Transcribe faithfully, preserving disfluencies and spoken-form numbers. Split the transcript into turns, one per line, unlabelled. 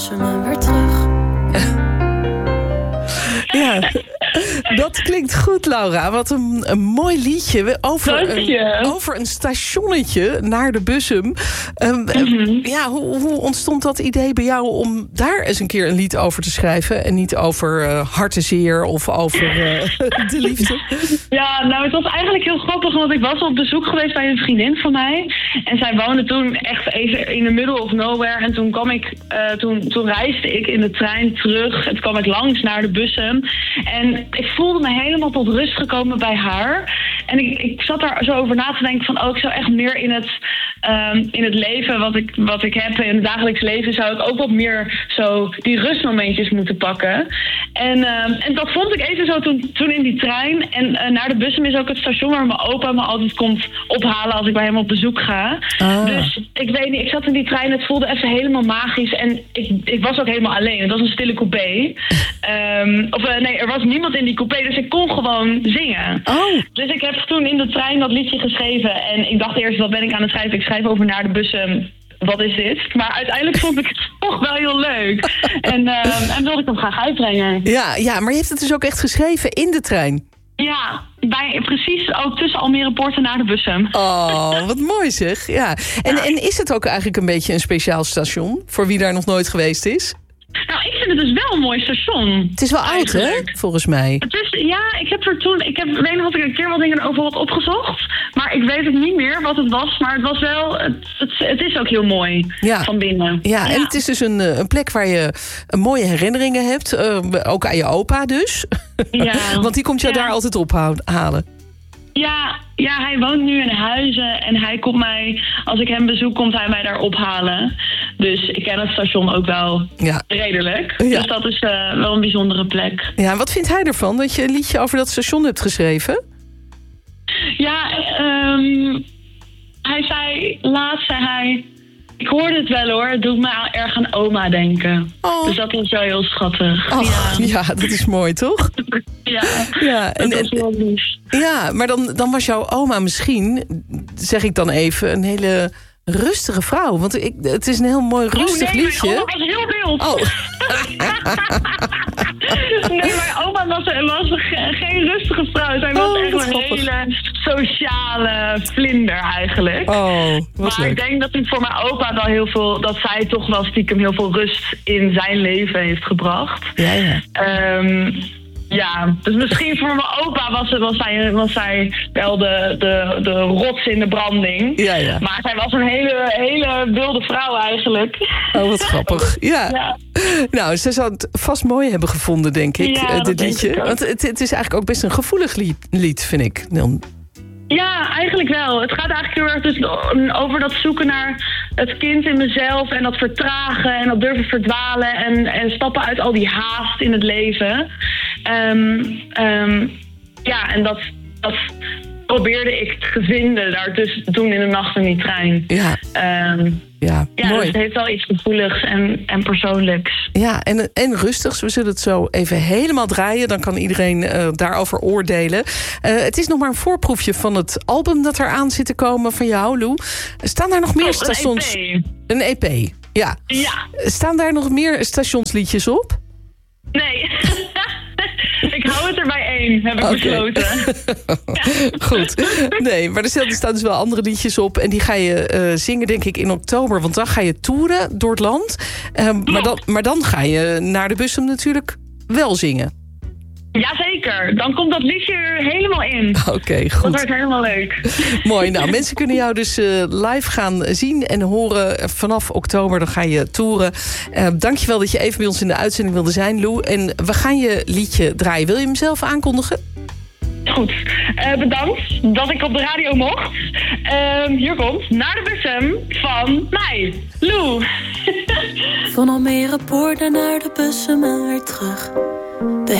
Maar weer terug.
Ja, dat klinkt goed, Laura. Wat een, een mooi liedje over een, over een stationnetje naar de Bussum. Um, mm-hmm. Ja, hoe, hoe ontstond dat idee bij jou om daar eens een keer een lied over te schrijven en niet over uh, hartenzeer of over uh, de liefde?
Ja, nou, het was eigenlijk heel grappig, want ik was op bezoek geweest bij een vriendin van mij. En zij woonde toen echt even in the middle of nowhere. En toen kwam ik, uh, toen, toen reisde ik in de trein terug. En toen kwam ik langs naar de Bussum. En ik voelde me helemaal tot rust gekomen bij haar. En ik, ik zat daar zo over na te denken van, oh, ik zou echt meer in het, um, in het leven wat ik, wat ik heb, in het dagelijks leven, zou ik ook wat meer zo die rustmomentjes moeten pakken. En, um, en dat vond ik even zo toen, toen in die trein. En uh, naar de Bussum is ook het station waar mijn opa me altijd komt ophalen als ik bij hem op bezoek ga. Ah. Dus ik weet niet, ik zat in die trein, het voelde even helemaal magisch. En ik, ik was ook helemaal alleen. Het was een stille coupé. Um, of uh, nee, er was niemand in die coupé, dus ik kon gewoon zingen. Oh. Dus ik heb toen in de trein dat liedje geschreven. En ik dacht eerst, wat ben ik aan het schrijven? Ik schrijf over naar de Bussum. Wat is dit? Maar uiteindelijk vond ik het toch wel heel leuk. En, uh, en wilde ik hem graag uitbrengen.
Ja, ja, maar je hebt het dus ook echt geschreven in de trein?
Ja, bij, precies ook tussen Almere Poort en naar de Bussum.
Oh, wat mooi zeg. Ja. En, ja. en is het ook eigenlijk een beetje een speciaal station? Voor wie daar nog nooit geweest is?
Nou, ik vind het dus wel een mooi station.
Het is wel eigenlijk oud, hè? Volgens mij.
Het is, ja, ik heb er toen... Ik heb, alleen had ik een keer wat dingen over wat opgezocht. Maar ik weet het niet meer wat het was. Maar het was wel... Het, het, het is ook heel mooi ja. van binnen.
Ja, ja, en het is dus een, een plek waar je mooie herinneringen hebt. Uh, ook aan je opa dus. Ja. Want die komt jou ja. daar altijd ophalen.
Ja, ja, hij woont nu in Huizen en hij komt mij, als ik hem bezoek, komt hij mij daar ophalen. Dus ik ken het station ook wel ja. redelijk. Ja. Dus dat is uh, wel een bijzondere plek.
Ja, wat vindt hij ervan dat je een liedje over dat station hebt geschreven?
Ja, um, hij zei, laatst zei hij, ik hoorde het wel hoor, het doet me erg aan oma denken. Oh. Dus dat is wel heel schattig.
Oh, ja. ja, dat is mooi toch?
ja,
ja, en,
dat is heel lief.
Ja, maar dan, dan was jouw oma misschien, zeg ik dan even, een hele rustige vrouw. Want ik, het is een heel mooi rustig
oh, nee,
liedje.
Mijn oma was heel wild.
Oh.
nee, mijn oma was, was geen rustige vrouw. Zij was oh, echt een grappig. hele sociale vlinder eigenlijk.
Oh, wat
maar
leuk.
Ik denk dat het voor mijn opa wel heel veel, dat zij toch wel stiekem heel veel rust in zijn leven heeft gebracht.
Ja, ja.
Um, Ja, dus misschien voor mijn opa was, was, zij, was zij wel de, de, de rots in de branding.
Ja, ja.
Maar zij was een hele, hele wilde vrouw eigenlijk.
Oh, wat grappig. Ja. ja. Nou, ze zou het vast mooi hebben gevonden, denk ik,
ja,
dit liedje. Want het, het is eigenlijk ook best een gevoelig lied, lied vind ik.
Ja, eigenlijk wel. Het gaat eigenlijk heel erg dus over dat zoeken naar het kind in mezelf en dat vertragen en dat durven verdwalen en, en stappen uit al die haast in het leven. Um, um, ja, en dat, dat probeerde ik te vinden daar dus toen in de nacht in die trein.
Ja,
um,
ja,
ja
mooi.
Dus het heeft wel iets gevoeligs en, en persoonlijks.
Ja, en, en rustigs. We zullen het zo even helemaal draaien. Dan kan iedereen uh, daarover oordelen. Uh, het is nog maar een voorproefje van het album dat eraan zit te komen van jou, Lou. Staan daar nog meer
oh,
stations...
Een E P.
Een E P, ja.
Ja.
Staan daar nog meer stationsliedjes op?
Nee. Ik hou het er bij één, heb ik okay. besloten.
Goed. Nee, maar er staan dus wel andere liedjes op. En die ga je uh, zingen, denk ik, in oktober. Want dan ga je toeren door het land. Um, maar, dan, maar dan ga je naar de Bussum natuurlijk wel zingen.
Jazeker, dan komt dat liedje er helemaal in.
Oké, okay, goed.
Dat wordt helemaal leuk.
Mooi, nou, mensen kunnen jou dus uh, live gaan zien en horen. Vanaf oktober, dan ga je toeren. Uh, dankjewel dat je even bij ons in de uitzending wilde zijn, Lou. En we gaan je liedje draaien. Wil je hem zelf aankondigen?
Goed, uh, bedankt dat ik op de radio mocht. Uh, hier komt Naar de Bussum van mij, Lou.
Van Almere Poort naar de Bussum en weer terug. De